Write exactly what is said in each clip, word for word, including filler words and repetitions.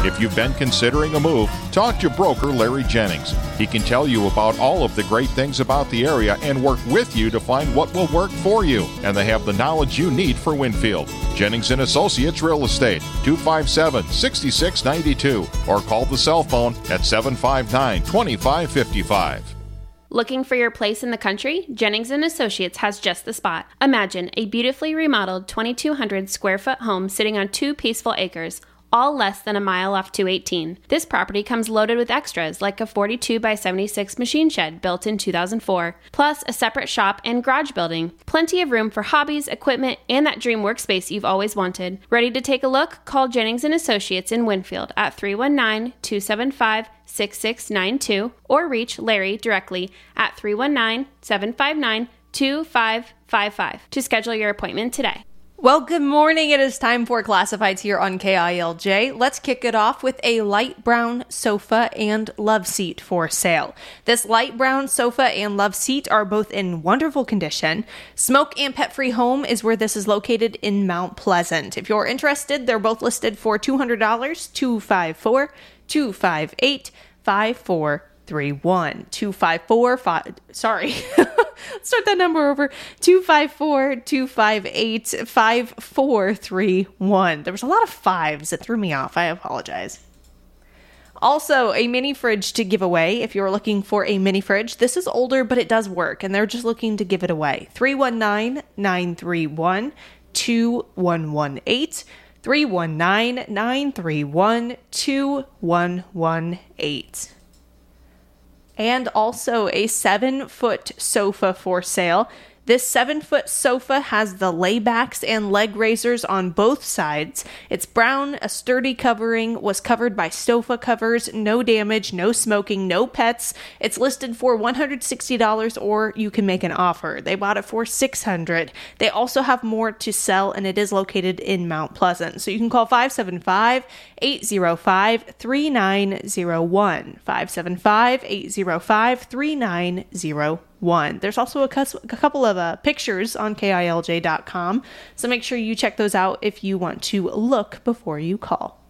If you've been considering a move, talk to broker Larry Jennings. He can tell you about all of the great things about the area and work with you to find what will work for you. And they have the knowledge you need for Winfield. Jennings and Associates Real Estate, two five seven, six six nine two, or call the cell phone at seven five nine, two five five five. Looking for your place in the country? Jennings and Associates has just the spot. Imagine a beautifully remodeled twenty-two hundred square foot home sitting on two peaceful acres, all less than a mile off two eighteen. This property comes loaded with extras like a forty-two by seventy-six machine shed built in two thousand four, plus a separate shop and garage building. Plenty of room for hobbies, equipment, and that dream workspace you've always wanted. Ready to take a look? Call Jennings and Associates in Winfield at three one nine, two seven five, six six nine two or reach Larry directly at three one nine, seven five nine, two five five five to schedule your appointment today. Well, good morning. It is time for Classifieds here on K I L J. Let's kick it off with a light brown sofa and love seat for sale. This light brown sofa and love seat are both in wonderful condition. Smoke and Pet Free Home is where this is located in Mount Pleasant. If you're interested, they're both listed for two hundred dollars, two five four, two five eight, five four three one. two five four, five, sorry. Let's start that number over. two five four, two five eight, five four three one. There was a lot of fives that threw me off. I apologize. Also, a mini fridge to give away if you're looking for a mini fridge. This is older, but it does work, and they're just looking to give it away. three one nine, nine three one, two one one eight. three one nine, nine three one, two one one eight. And also a seven-foot sofa for sale. This seven-foot sofa has the laybacks and leg raisers on both sides. It's brown, a sturdy covering, was covered by sofa covers, no damage, no smoking, no pets. It's listed for one hundred sixty dollars, or you can make an offer. They bought it for six hundred dollars. They also have more to sell, and it is located in Mount Pleasant. So you can call five seven five, eight zero five, three nine zero one. five seven five, eight zero five, three nine zero one. One. There's also a, cus- a couple of uh, pictures on K I L J dot com, so make sure you check those out if you want to look before you call.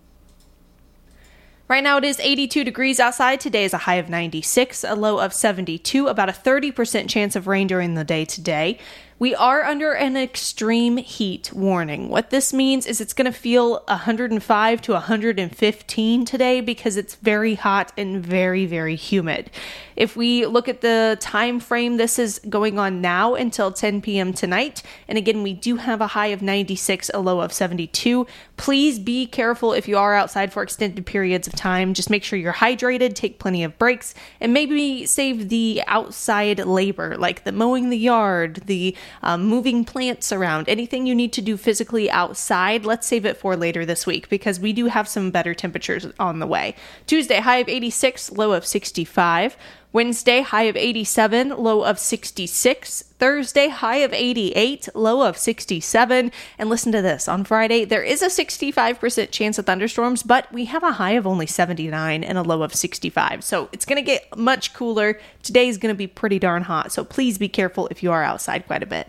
Right now it is eighty-two degrees outside. Today is a high of ninety-six, a low of seventy-two, about a thirty percent chance of rain during the day today. We are under an extreme heat warning. What this means is it's going to feel one hundred five to one hundred fifteen today because it's very hot and very, very humid. If we look at the time frame, this is going on now until ten p.m. tonight. And again, we do have a high of ninety-six, a low of seventy-two. Please be careful if you are outside for extended periods of time. Just make sure you're hydrated, take plenty of breaks, and maybe save the outside labor, like the mowing the yard, the Um, moving plants around, anything you need to do physically outside. Let's save it for later this week because we do have some better temperatures on the way. Tuesday, high of eighty-six, low of sixty-five. Wednesday, high of eighty-seven, low of sixty-six. Thursday, high of eighty-eight, low of sixty-seven. And listen to this, on Friday, there is a sixty-five percent chance of thunderstorms, but we have a high of only seventy-nine and a low of sixty-five. So it's going to get much cooler. Today's going to be pretty darn hot, so please be careful if you are outside quite a bit.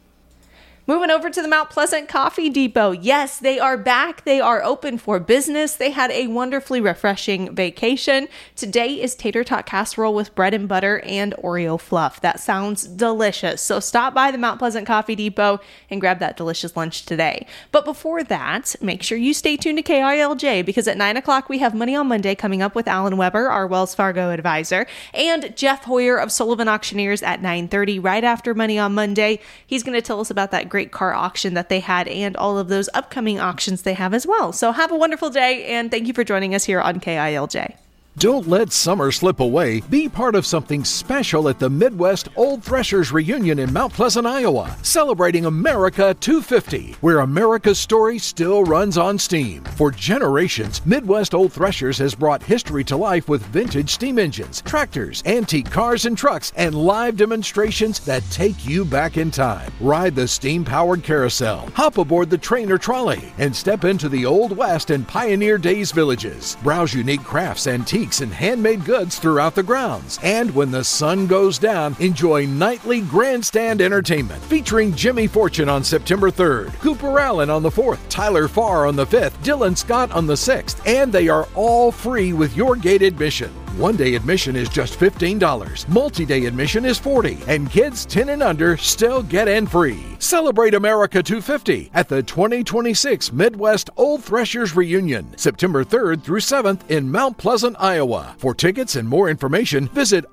Moving over to the Mount Pleasant Coffee Depot. Yes, they are back. They are open for business. They had a wonderfully refreshing vacation. Today is tater tot casserole with bread and butter and Oreo fluff. That sounds delicious. So stop by the Mount Pleasant Coffee Depot and grab that delicious lunch today. But before that, make sure you stay tuned to K I L J because at nine o'clock we have Money on Monday coming up with Alan Weber, our Wells Fargo advisor, and Jeff Hoyer of Sullivan Auctioneers at nine thirty right after Money on Monday. He's going to tell us about that great Great car auction that they had and all of those upcoming auctions they have as well. So have a wonderful day, and thank you for joining us here on K I L J. Don't let summer slip away. Be part of something special at the Midwest Old Threshers Reunion in Mount Pleasant, Iowa, celebrating America two fifty, where America's story still runs on steam. For generations, Midwest Old Threshers has brought history to life with vintage steam engines, tractors, antique cars and trucks, and live demonstrations that take you back in time. Ride the steam-powered carousel, hop aboard the train or trolley, and step into the Old West and Pioneer Days villages. Browse unique crafts, antiques, antiques and handmade goods throughout the grounds. And when the sun goes down, enjoy nightly grandstand entertainment featuring Jimmy Fortune on September third, Cooper Allen on the fourth, Tyler Farr on the fifth, Dylan Scott on the sixth, and they are all free with your gate admission. One-day admission is just fifteen dollars, multi-day admission is forty dollars, and kids ten and under still get in free. Celebrate America two fifty at the twenty twenty-six Midwest Old Threshers Reunion, September third through seventh in Mount Pleasant, Iowa. For tickets and more information, visit